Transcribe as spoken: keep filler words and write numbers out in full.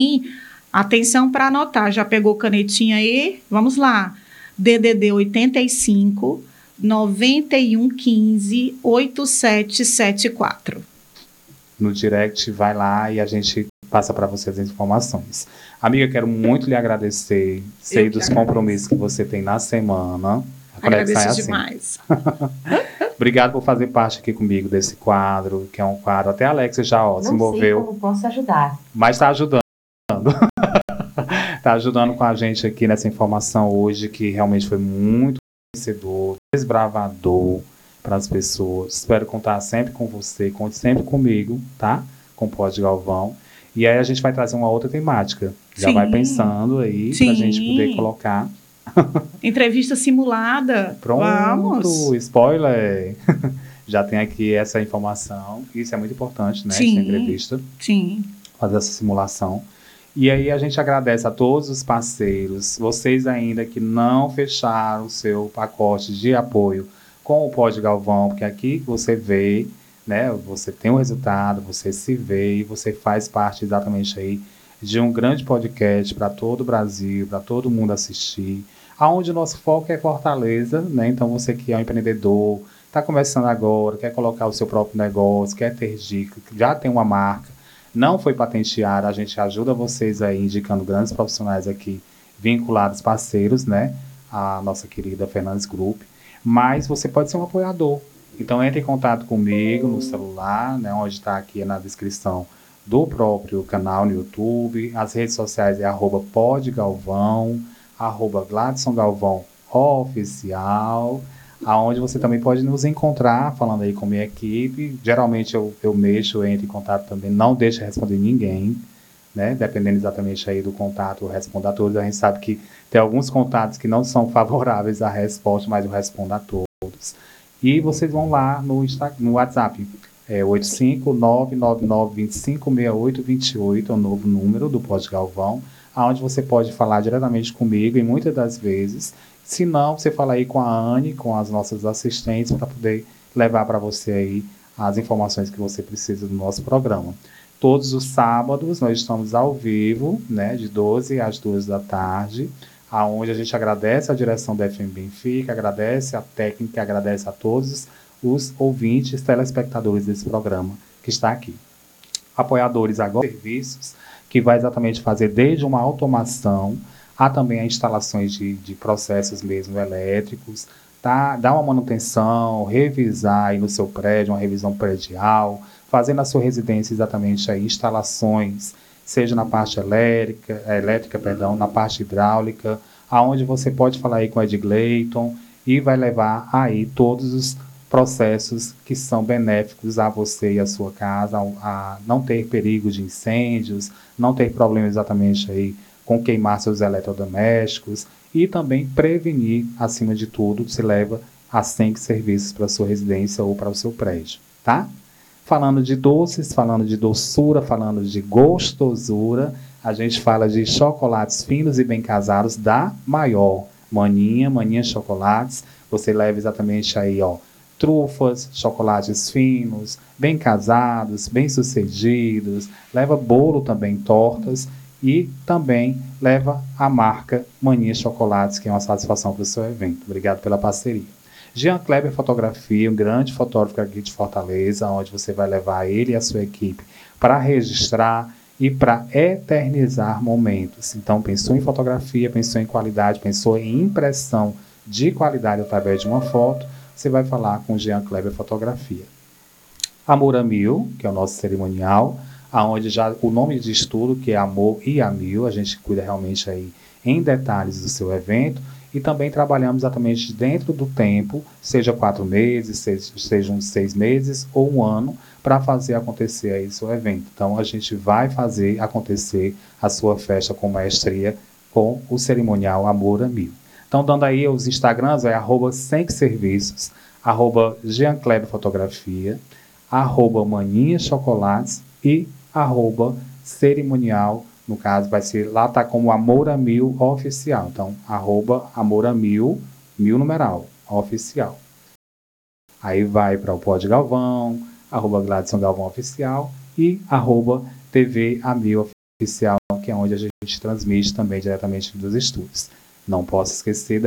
atenção para anotar. Já pegou canetinha aí? Vamos lá. D D D oitenta e cinco, noventa e um, quinze, oitenta e sete setenta e quatro. No direct, vai lá e a gente passa para vocês as informações. Amiga, quero muito lhe agradecer. Sei dos agradeço. compromissos que você tem na semana. Agradeço assim. demais. Obrigado por fazer parte aqui comigo desse quadro, que é um quadro. Até a Alexia já ó, se moveu. Não sei como posso ajudar. Mas está ajudando. Está ajudando com a gente aqui nessa informação hoje, que realmente foi muito conhecedor, desbravador para as pessoas. Espero contar sempre com você, conte sempre comigo, tá? Com o Pod Galvão. E aí a gente vai trazer uma outra temática. Já Sim. vai pensando aí para a gente poder colocar. Entrevista simulada. Pronto, Vamos. Spoiler. Já tem aqui essa informação. Isso é muito importante, né? Sim. Essa entrevista. Sim. Fazer essa simulação. E aí a gente agradece a todos os parceiros, vocês ainda que não fecharam o seu pacote de apoio com o Pod Galvão, porque aqui você vê, né, você tem um resultado, você se vê e você faz parte exatamente aí de um grande podcast para todo o Brasil, para todo mundo assistir, aonde o nosso foco é Fortaleza, né, então você que é um empreendedor, está começando agora, quer colocar o seu próprio negócio, quer ter dicas, já tem uma marca, não foi patenteada, a gente ajuda vocês aí indicando grandes profissionais aqui, vinculados, parceiros, né? A nossa querida Fernandes Group. Mas você pode ser um apoiador. Então entre em contato comigo no celular, né? Onde está aqui na descrição do próprio canal no YouTube. As redes sociais é arroba podgalvão, arroba Gladson Galvão Oficial, aonde você também pode nos encontrar, falando aí com a minha equipe. Geralmente eu, eu mexo, eu entro em contato também, não deixo de responder ninguém, né? Dependendo exatamente aí do contato, eu respondo a todos. A gente sabe que tem alguns contatos que não são favoráveis à resposta, mas eu respondo a todos. E vocês vão lá no, Insta, no WhatsApp, é oito cinco nove nove nove dois cinco seis oito dois oito, é o novo número do Pod Galvão, aonde você pode falar diretamente comigo e muitas das vezes. Se não, você fala aí com a Anne, com as nossas assistentes, para poder levar para você aí as informações que você precisa do nosso programa. Todos os sábados nós estamos ao vivo, né, de doze às duas da tarde, aonde a gente agradece a direção da F M Benfica, agradece a técnica, agradece a todos os ouvintes, telespectadores desse programa que está aqui. Apoiadores agora, serviços que vai exatamente fazer desde uma automação, há também as instalações de, de processos mesmo elétricos, tá? Dar uma manutenção, revisar aí no seu prédio, uma revisão predial, fazer na sua residência exatamente aí instalações, seja na parte elétrica, elétrica, perdão, na parte hidráulica, aonde você pode falar aí com a Ed Gleiton e vai levar aí todos os processos que são benéficos a você e a sua casa, a, a não ter perigo de incêndios, não ter problema exatamente aí com queimar seus eletrodomésticos e também prevenir, acima de tudo, se leva a cem serviços para a sua residência ou para o seu prédio, tá? Falando de doces, falando de doçura, falando de gostosura, a gente fala de chocolates finos e bem casados da Maior. Maninha, Maninha Chocolates, você leva exatamente aí, ó, trufas, chocolates finos, bem casados, bem sucedidos, leva bolo também, tortas, e também leva a marca Maninha Chocolates, que é uma satisfação para o seu evento. Obrigado pela parceria. Jean Kleber Fotografia, um grande fotógrafo aqui de Fortaleza, onde você vai levar ele e a sua equipe para registrar e para eternizar momentos. Então, pensou em fotografia, pensou em qualidade, pensou em impressão de qualidade através de uma foto, você vai falar com Jean Kleber Fotografia. Amor a Mil, que é o nosso cerimonial, aonde já o nome de estudo, que é Amor e a Mil, a gente cuida realmente aí em detalhes do seu evento, e também trabalhamos exatamente dentro do tempo, seja quatro meses, seja, sejam seis meses ou um ano, para fazer acontecer aí o seu evento. Então, a gente vai fazer acontecer a sua festa com maestria com o cerimonial Amor a Mil. Então, dando aí os Instagrams, é arroba Senk Serviços, arroba Jean Kleber Fotografia, arroba Maninha Chocolates e arroba cerimonial, no caso vai ser, lá tá como Amor a Mil Oficial, então arroba Amor a Mil, mil numeral, oficial. Aí vai para o Pod Galvão, arroba Gladson Galvão Oficial e arroba T V a Mil Oficial que é onde a gente transmite também diretamente dos estúdios. Não posso esquecer